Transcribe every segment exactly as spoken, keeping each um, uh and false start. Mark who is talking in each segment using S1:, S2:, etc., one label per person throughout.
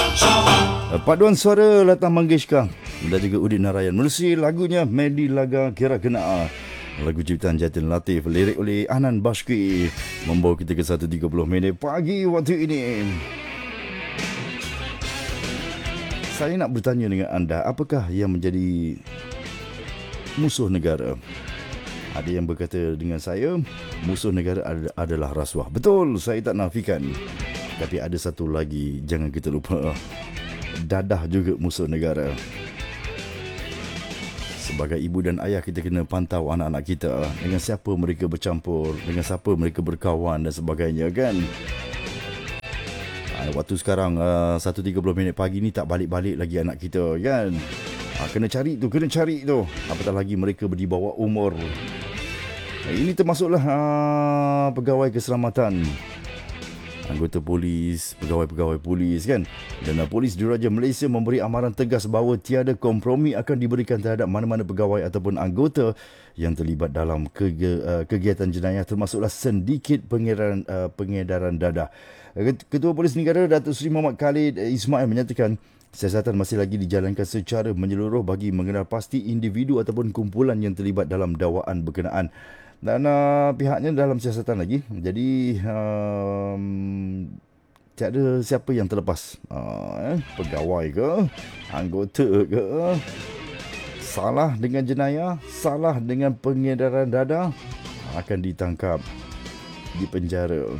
S1: Paduan suara Lata Mangeshkar dan juga Udin Narayan menerusi lagunya Medi Laga Kira Kena, lagu ciptaan Jatin Latif, lirik oleh Anan Bashki, membawa kita ke satu tiga puluh minit pagi waktu ini. Saya nak bertanya dengan anda, apakah yang menjadi musuh negara? Ada yang berkata dengan saya, musuh negara adalah rasuah. Betul, saya tak nafikan. Tapi ada satu lagi, jangan kita lupa, dadah juga musuh negara. Sebagai ibu dan ayah, kita kena pantau anak-anak kita, dengan siapa mereka bercampur, dengan siapa mereka berkawan dan sebagainya, kan? Waktu sekarang satu tiga puluh minit pagi ni tak balik-balik lagi anak kita, kan? Ha, kena cari tu, kena cari tu. Apatah lagi mereka di bawah umur. Ini termasuklah ha, pegawai keselamatan, anggota polis, pegawai-pegawai polis, kan? Dan uh, polis Diraja Malaysia memberi amaran tegas bahawa tiada kompromi akan diberikan terhadap mana-mana pegawai ataupun anggota yang terlibat dalam kege, uh, kegiatan jenayah, termasuklah sindiket pengedaran, uh, pengedaran dadah. Ketua Polis Negara Datuk Seri Muhammad Khalid Ismail menyatakan siasatan masih lagi dijalankan secara menyeluruh bagi mengenal pasti individu ataupun kumpulan yang terlibat dalam dakwaan berkenaan. Dan uh, pihaknya dalam siasatan lagi. Jadi um, tiada siapa yang terlepas. Uh, eh, pegawai ke, anggota ke, salah dengan jenayah, salah dengan pengedaran dadah, akan ditangkap, dipenjara.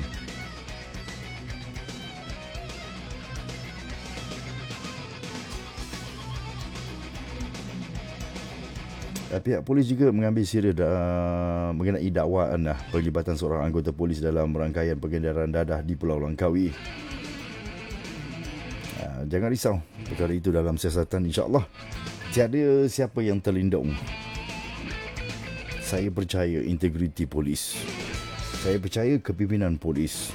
S1: Pihak polis juga mengambil serius uh, mengenai dakwaan uh, pelibatan seorang anggota polis dalam rangkaian pengedaran dadah di Pulau Langkawi. Uh, jangan risau, perkara itu dalam siasatan, insya-Allah tiada siapa yang terlindung. Saya percaya integriti polis. Saya percaya kepimpinan polis.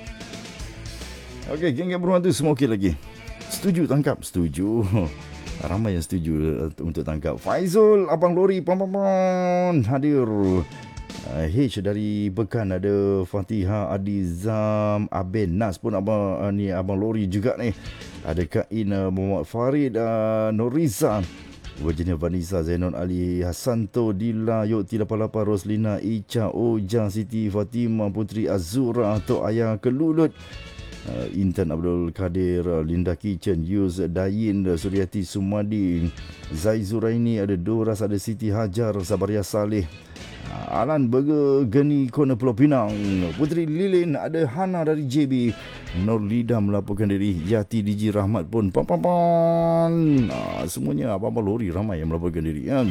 S1: Okey, geng-geng berhormat tu semua okey lagi. Setuju tangkap, setuju. Ramai yang setuju untuk tangkap. Faizul, Abang Lori, pam pam pam, hadir. Uh, H dari Bekan, ada Fatihah, Adizam, Aben Nas pun abang uh, ni Abang Lori juga ni. Ada Kain, uh, Muhammad Farid, uh, Noriza, Virginia Vanessa, Zainon Ali, Hasanto, Dila, Yoti lapan lapan, Roslina, Ica, Oja, Siti Fatimah, Putri Azura, Tok Ayah Kelulut, Uh, Intan Abdul Kadir, uh, Linda Kitchen, Yus Dayin, uh, Suryati Sumadi, Zai Zuraini, ada Doras, ada Siti Hajar, Sabaria Saleh, uh, Alan Burger, Geni Kona Pulau Pinang, Putri Lilin, ada Hana dari J B, Nur Lida melaporkan diri, Yati D J Rahmat pun pam pam pam. Uh, semuanya abang-abang lori ramai yang melaporkan diri, kan?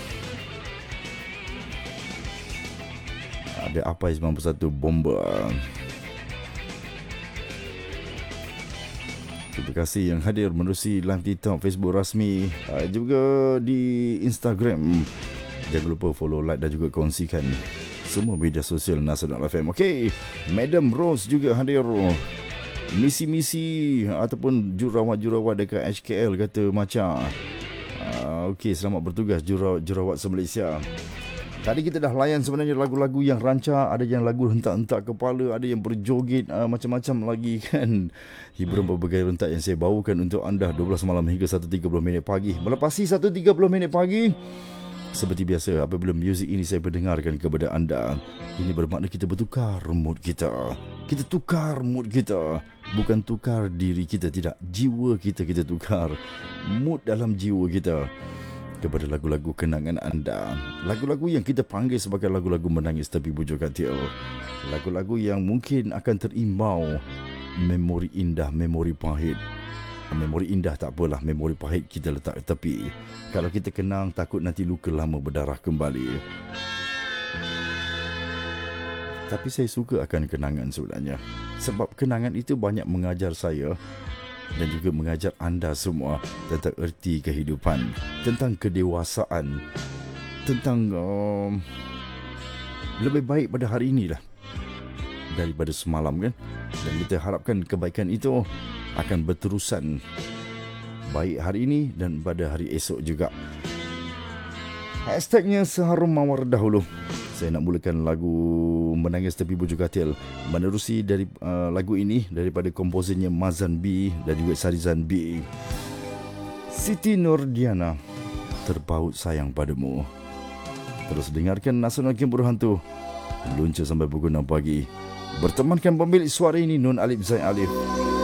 S1: Ada Apai sembilan puluh satu Bomba. Terima kasih yang hadir menerusi live TikTok, Facebook rasmi, uh, juga di Instagram. Jangan lupa follow, like dan juga kongsikan semua media sosial Nasional F M. Okey, Madam Rose juga hadir. Misi-misi ataupun jurawat-jurawat dekat H K L kata macam. Uh, Okey, selamat bertugas jurawat-jurawat se-Malaysia. Tadi kita dah layan sebenarnya lagu-lagu yang rancak, ada yang lagu hentak-hentak kepala, ada yang berjoget, uh, macam-macam lagi, kan. Hiburan berbagai rentak yang saya bawakan untuk anda dua belas malam hingga satu tiga puluh minit pagi. Melepasi satu tiga puluh minit pagi, seperti biasa apabila muzik ini saya mendengarkan kepada anda, ini bermakna kita bertukar mood kita. Kita tukar mood kita. Bukan tukar diri kita, tidak. Jiwa kita kita tukar. Mood dalam jiwa kita kepada lagu-lagu kenangan anda. Lagu-lagu yang kita panggil sebagai lagu-lagu menangis tepi bujur katil. Lagu-lagu yang mungkin akan terimbau memori indah, memori pahit. Memori indah tak apalah, memori pahit kita letak tepi. Kalau kita kenang, takut nanti luka lama berdarah kembali. Tapi saya suka akan kenangan sebenarnya. Sebab kenangan itu banyak mengajar saya dan juga mengajar anda semua tentang erti kehidupan, tentang kedewasaan, tentang um, lebih baik pada hari inilah daripada semalam, kan? Dan kita harapkan kebaikan itu akan berterusan baik hari ini dan pada hari esok juga. Hashtagnya seharum mawar dahulu. Saya nak mulakan lagu Menangis Tepi Bujur Katil menerusi dari uh, lagu ini daripada komposernya Mazan B dan juga Sarizan B. Siti Nurdiana, Terpaut Sayang Padamu. Terus dengarkan Nasional Game Berhantu lunca sampai pukul enam pagi. Bertemankan pemilik suara ini Nun Alif Zain Alif.